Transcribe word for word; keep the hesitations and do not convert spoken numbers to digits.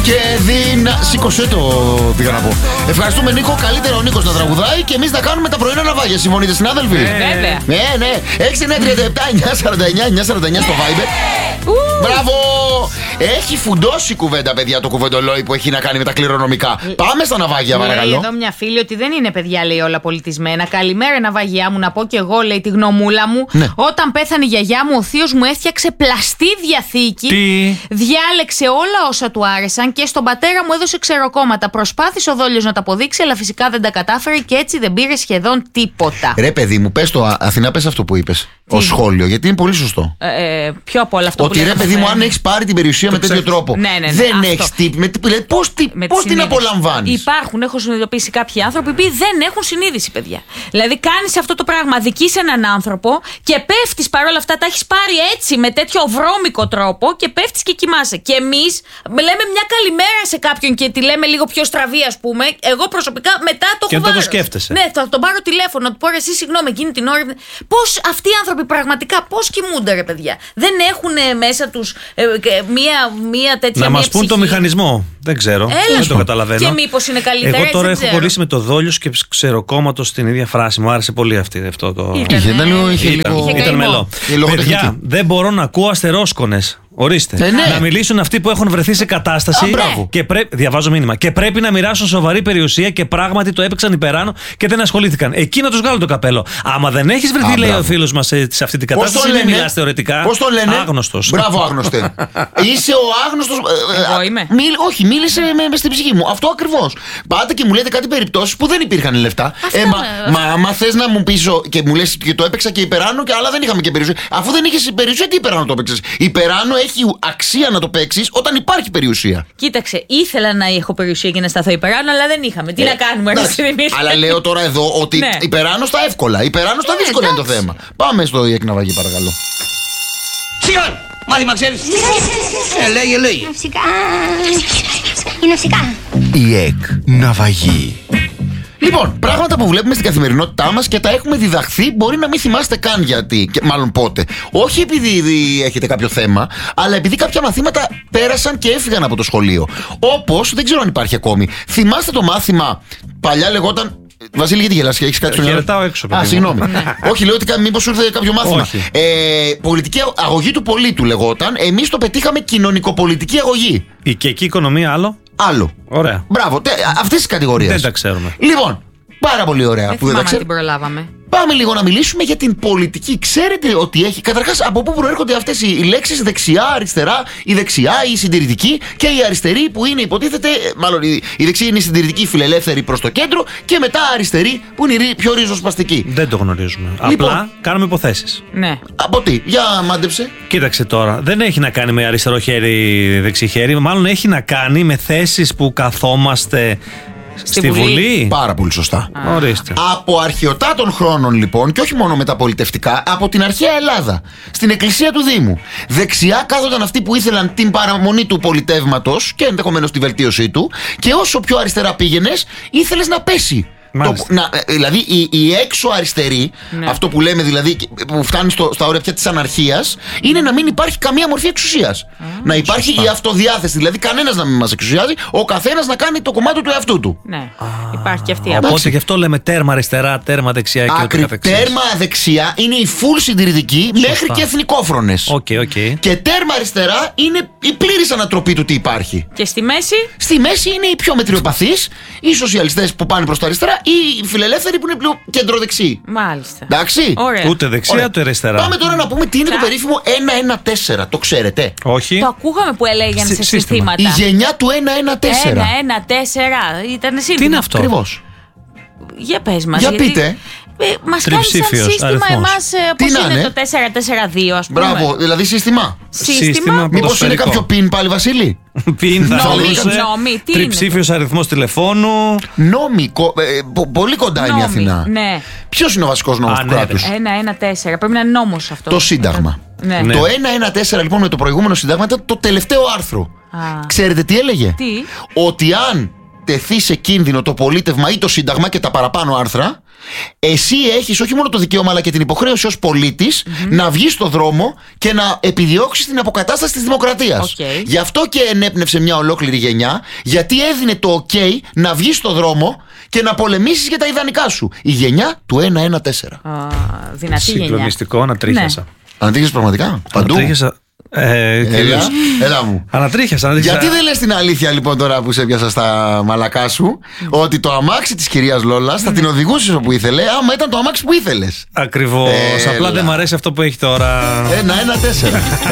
Και δυνα... Σήκωσε το, πήγα να πω. Ευχαριστούμε, Νίκο. Καλύτερο ο Νίκος να τραγουδάει και εμείς να κάνουμε τα πρωινά ναυάγια. Συμφωνείτε, συνάδελφοι? Βέβαια. Ναι, ναι. έξι εννιά τριάντα επτά εννιά σαράντα εννιά εννιά σαράντα εννιά στο Viber. Μπράβο! Έχει φουντώσει κουβέντα, παιδιά, το κουβεντολόι που έχει να κάνει με τα κληρονομικά. Πάμε στα ναυάγια, παρακαλώ. Λέει εδώ μια φίλη ότι δεν είναι, παιδιά, λέει, όλα πολιτισμένα. Καλημέρα, ναυαγιά μου. Να πω κι εγώ, λέει, τη γνωμούλα μου. Ναι. Όταν πέθανε η γιαγιά μου, ο θείος μου έφτιαξε πλαστή διαθήκη. Τι? Διάλεξε όλα όσα του άρεσαν και στον πατέρα μου έδωσε ξεροκόμματα. Προσπάθησε ο Δόλιος να τα αποδείξει, αλλά φυσικά δεν τα κατάφερε και έτσι δεν πήρε σχεδόν τίποτα. Ρε, παιδί μου, πες το, Αθηνά, πες αυτό που είπες. Τι? Ως σχόλιο, γιατί είναι πολύ σωστό. Ε, ε, πιο από όλα αυτό ότι που ρε, παιδί μου, αν έχεις πάρει την περιουσία με τέτοιο τρόπο, ναι, ναι, ναι, δεν αυτό. έχεις τύπη. Με, πώς τι, Με πώς τη την συνείδηση. απολαμβάνεις? Υπάρχουν, έχω συνειδητοποιήσει κάποιοι άνθρωποι που δεν έχουν συνείδηση, παιδιά. Δηλαδή, κάνεις αυτό το πράγμα, αδικείς έναν άνθρωπο και πέφτεις παρόλα αυτά, τα έχεις πάρει έτσι με τέτοιο βρώμικο τρόπο και πέφτεις και κοιμάσαι. Και εμείς λέμε μια καλημέρα σε κάποιον και τη λέμε λίγο πιο στραβή, ας πούμε. Εγώ προσωπικά μετά το Και έχω δεν το βάρος. σκέφτεσαι. Ναι, θα τον πάρω τηλέφωνο, του πω εσύ, συγγνώμη, εκείνη την ώρα. Πώς αυτοί οι άνθρωποι πραγματικά πώς κοιμούνται, ρε παιδιά? Δεν έχουν μέσα τους ε, μία, μία τέτοια. Να μας πούν το μηχανισμό. Δεν ξέρω. Έλα, δεν το καταλαβαίνω. Και μήπως είναι καλύτερα. Εγώ τώρα έτσι, έχω ξέρω. κολλήσει με το Δόλιος και ξεροκόμματο στην ίδια φράση. Μου άρεσε πολύ αυτή, αυτό το. Ήταν, Είχε, ήταν λίγο, είχε Ήταν, λίγο... ήταν μελό. Η λογοτεχνική. Παιδιά, δεν μπορώ να ακούω αστερόσκονες. Ορίστε. Ε, ναι. Να μιλήσουν αυτοί που έχουν βρεθεί σε κατάσταση. Α, μπράβο. Και πρέ... Διαβάζω μήνυμα. Και πρέπει να μοιράσουν σοβαρή περιουσία και πράγματι το έπαιξαν υπεράνω και δεν ασχολήθηκαν. Εκεί να τους βγάλω το καπέλο. Άμα δεν έχεις βρεθεί, Α, λέει μπράβο. ο φίλος μας σε, σε αυτή την Πώς κατάσταση, το δεν λένε? μιλάς θεωρητικά. Πώς το λένε? Άγνωστος. Μπράβο, άγνωστε. Είσαι ο άγνωστος. Εγώ είμαι. Μίλ, όχι, μίλησε με, με στην ψυχή μου. Αυτό ακριβώς. Πάτε και μου λέτε κάτι περιπτώσεις που δεν υπήρχαν λεφτά. Αυτό Ε, μα, είναι. μα άμα θες να μου πεις ο- και μου λες και το έπαιξα και υπεράνω, και αλλά δεν είχαμε και περιουσία. Αφού δεν είχες περιουσία, τι υπεράνω το έπαιξες? Υπεράνω έχει αξία να το παίξεις όταν υπάρχει περιουσία. Κοίταξε, ήθελα να έχω περιουσία και να σταθώ υπεράνω, αλλά δεν είχαμε. Τι να κάνουμε, ρε Εντάξει, συνειδητή. αλλά λέω τώρα εδώ ότι Ναι. υπεράνω στα εύκολα, υπεράνω στα Ναι, δύσκολα είναι το εντάξει. θέμα. Πάμε στο εκναβαγή, παρακαλώ. Σιγά! Μάθημα ξέρεις! Ε, λέγε, λέγε. Ναυσικά. Η ναυσικά. Η ΕΚ ναυαγή. Λοιπόν, πράγματα που βλέπουμε στην καθημερινότητά μας και τα έχουμε διδαχθεί, μπορεί να μην θυμάστε καν γιατί, και μάλλον πότε. Όχι επειδή δι- έχετε κάποιο θέμα, αλλά επειδή κάποια μαθήματα πέρασαν και έφυγαν από το σχολείο. Όπως, δεν ξέρω αν υπάρχει ακόμη. Θυμάστε το μάθημα, παλιά λεγόταν. Βασίλη, γιατί γελάς, έχεις κάτι στο μυαλό? Χαιρετάω έξω, παιδί Α, μου. συγγνώμη. Όχι, λέω ότι κα- μήπως σου ήρθε κάποιο μάθημα. Όχι. Ε, πολιτική αγωγή του πολίτου λεγόταν. Εμείς το πετύχαμε κοινωνικοπολιτική αγωγή. Η οικιακή οικονομία, άλλο. Άλλο. Ωραία. Μπράβο, αυτές τις κατηγορίες. Δεν τα ξέρουμε. Λοιπόν, πάρα πολύ ωραία Δεν που δεν τα θυμάμαι αν ξέρω. την προλάβαμε. Πάμε λίγο να μιλήσουμε για την πολιτική. Ξέρετε ότι έχει. Καταρχάς, από πού προέρχονται αυτές οι λέξεις δεξιά, αριστερά, η δεξιά, η συντηρητική και η αριστερή που είναι υποτίθεται. Μάλλον η, η δεξιά είναι η συντηρητική φιλελεύθερη προς το κέντρο και μετά αριστερή που είναι η ρι- πιο ριζοσπαστική. Δεν το γνωρίζουμε. Λοιπόν. Απλά κάνουμε υποθέσεις. Ναι. Από τι, για μάντεψε. Κοίταξε τώρα, δεν έχει να κάνει με αριστερό χέρι, δεξί χέρι. Μάλλον έχει να κάνει με θέσεις που καθόμαστε στη, Στη Βουλή. Βουλή. Πάρα πολύ σωστά. Ορίστε. Από αρχαιοτά των χρόνων λοιπόν, και όχι μόνο μεταπολιτευτικά, από την αρχαία Ελλάδα, στην εκκλησία του Δήμου. Δεξιά κάθονταν αυτοί που ήθελαν την παραμονή του πολιτεύματος και ενδεχομένως τη βελτίωσή του, και όσο πιο αριστερά πήγαινες, ήθελες να πέσει. Το, να, δηλαδή η, η έξω αριστερή, Ναι. αυτό που λέμε δηλαδή, που φτάνει στο, στα όρια πια της αναρχίας, είναι να μην υπάρχει καμία μορφή εξουσίας. Να υπάρχει σωστά. η αυτοδιάθεση, δηλαδή κανένας να μην μας εξουσιάζει, ο καθένας να κάνει το κομμάτι του εαυτού του. Ναι. Υπάρχει και αυτή η Οπότε άποψη. γι' αυτό λέμε τέρμα αριστερά, τέρμα δεξιά και ούτω Άκρη, καθεξής. τέρμα δεξιά είναι η full συντηρητική μέχρι και εθνικόφρονες. Οκ, οκ. Και τέρμα αριστερά είναι η πλήρης ανατροπή του τι υπάρχει. Και στη μέση. Στη μέση είναι οι πιο μετριοπαθείς, οι σοσιαλιστές που πάνε προς τα αριστερά ή οι φιλελεύθεροι που είναι πιο κεντροδεξιοί. Μάλιστα. Εντάξει. Ωραία. Ούτε δεξιά Ωραία. ούτε αριστερά. Πάμε τώρα να πούμε τι είναι το Τσα. περίφημο ένα ένα τέσσερα. Το ξέρετε? Όχι. Το ακούγαμε που έλεγαν Συ- σε σύστημα. συστήματα. Η γενιά του ένα ένα τέσσερα. Ένα, ένα, τέσσερα. Ήταν σύντομα. Τι είναι αυτό? Ακριβώς. Για πες μας. Για γιατί, πείτε. Ε, μας κάνει σαν Τριψήφιος σύστημα αριθμός. εμάς, ε, Τι πώς να είναι είναι? το τέσσερα τέσσερα δύο, ας πούμε. Μπράβο, δηλαδή σύστημα. Σύστημα. Σύστημα. Μήπως είναι Ποδοσφαιρικό. κάποιο πιν πάλι, Βασίλη? Πιν θα Νόμι, μπορούσε. νόμι, τι Τριψήφιος αριθμός τηλεφώνου. Νόμοι. κο- ε, πο- πολύ κοντά είναι η Νόμι, Αθηνά. Ναι. Ποιος είναι ο βασικός νόμος Α, του ναι, κράτους? Ένα, ένα, τέσσερα. Πρέπει να είναι νόμος αυτό. Το Σύνταγμα. Ναι. Ναι. Το ένα ένα τέσσερα λοιπόν με το προηγούμενο Σύνταγμα ήταν το τελευταίο άρθρο. Α. Ξέρετε τι έλεγε? Τι? Ότι αν τεθεί σε κίνδυνο το πολίτευμα ή το Σύνταγμα και τα παραπάνω άρθρα, εσύ έχεις όχι μόνο το δικαίωμα αλλά και την υποχρέωση ως πολίτης mm-hmm. να βγεις στο δρόμο και να επιδιώξεις την αποκατάσταση της δημοκρατίας. Okay. Γι' αυτό και ενέπνευσε μια ολόκληρη γενιά, γιατί έδινε το ok να βγεις στο δρόμο και να πολεμήσεις για τα ιδανικά σου. Η γενιά του ένα ένα τέσσερα. Uh, δυνατή γενιά. Συγκλονιστικό, ανατρίχιασα. Ναι. Ανατρίχιασες πραγματικά? Παντού? Ανατρίχιασα. Ε, έλα, έλα μου. Ανατρίχιασα, ανατρίχιασα. Γιατί δεν λες την αλήθεια λοιπόν τώρα που σε πιάσα στα μαλακά σου, ότι το αμάξι της κυρίας Λόλας θα την οδηγούσες όπου ήθελε, άμα ήταν το αμάξι που ήθελες? Ακριβώς. Απλά δεν μ' αρέσει αυτό που έχει τώρα. Ένα ένα τέσσερα.